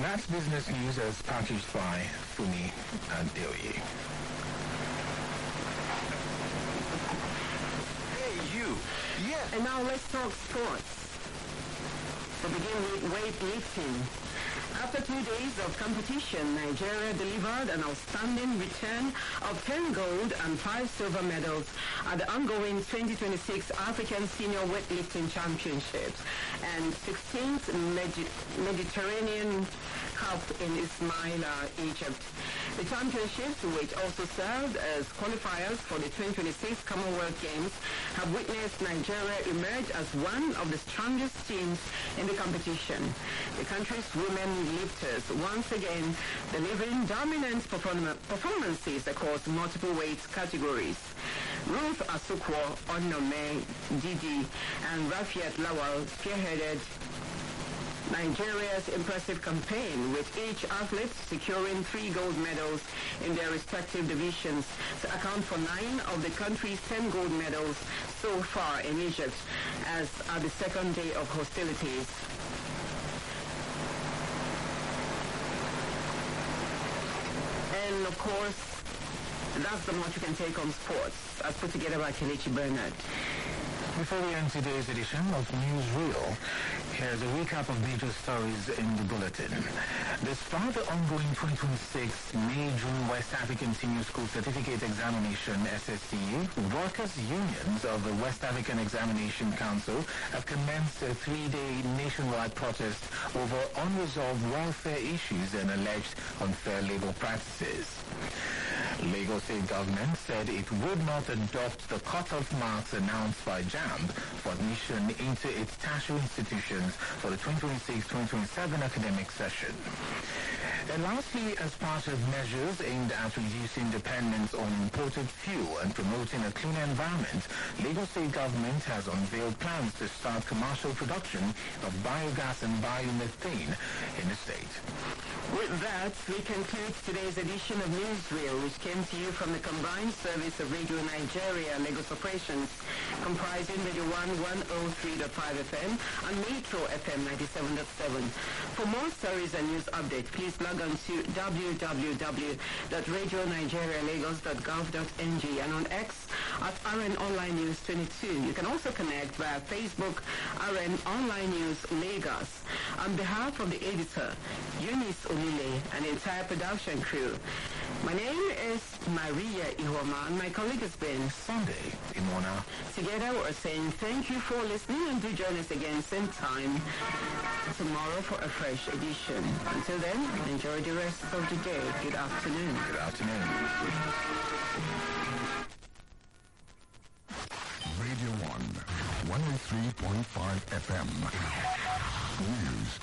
That's business news as packaged by Fumi and Deoye. Hey, you. Yeah. And now let's talk sports. To begin with weightlifting. After 2 days of competition, Nigeria delivered an outstanding return of 10 gold and 5 silver medals at the ongoing 2026 African Senior Weightlifting Championships and 16th Mediterranean Cup in Ismaila, Egypt. The championships, which also served as qualifiers for the 2026 Commonwealth Games, have witnessed Nigeria emerge as one of the strongest teams in the competition. The country's women lifters once again delivering dominant performances across multiple weight categories. Ruth Asukwo, Onome Didi, and Rafiat Lawal spearheaded Nigeria's impressive campaign, with each athlete securing 3 gold medals in their respective divisions to account for 9 of the country's 10 gold medals so far in Egypt, as at the second day of hostilities. And of course, that's the much you can take on sports, as put together by Kelechi Bernard. Before we end today's edition of Newsreel, here's a recap of major stories in the bulletin. Despite the ongoing 2026 May-June West African Senior School Certificate Examination, SSCE, workers' unions of the West African Examination Council have commenced a 3-day nationwide protest over unresolved welfare issues and alleged unfair labor practices. Lagos State government said it would not adopt the cut-off marks announced by JAMB for admission into its tertiary institutions for the 2026-2027 academic session. And lastly, as part of measures aimed at reducing dependence on imported fuel and promoting a cleaner environment, Lagos State government has unveiled plans to start commercial production of biogas and biomethane in the state. With that, we conclude today's edition of Newsreel, which came to you from the combined service of Radio Nigeria Lagos operations, comprising Radio 1 103.5 FM and Metro FM 97.7. For more stories and news updates, please log on to www.radionigerialagos.gov.ng and on X at RN Online News 22. You can also connect via Facebook, RN Online News Lagos. On behalf of the editor, Eunice Olile, and the entire production crew, my name is Maria Iwoma, and my colleague has been Sunday Imona. Together we're saying thank you for listening, and do join us again same time tomorrow for a fresh edition. Until then, enjoy the rest of the day. Good afternoon. Good afternoon. Radio 1, 103.5 FM. News